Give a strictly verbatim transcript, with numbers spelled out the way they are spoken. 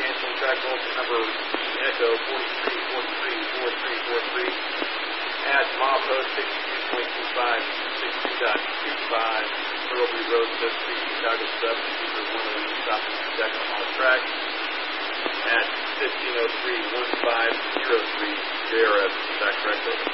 canceling track bulletin number Echo forty-three forty-three forty-three forty-three at milepost sixty-two point two five sixty-two point two five Thurlby Road, Fifth Street, Chicago seven, Speaker one oh eight, stopping second on the track at fifteen oh three fifteen oh three J R S, back correctly.